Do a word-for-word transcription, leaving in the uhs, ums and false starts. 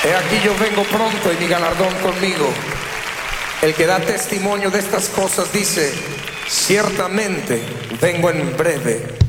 He aquí yo vengo pronto y mi galardón conmigo. El que da testimonio de estas cosas dice: ciertamente vengo en breve.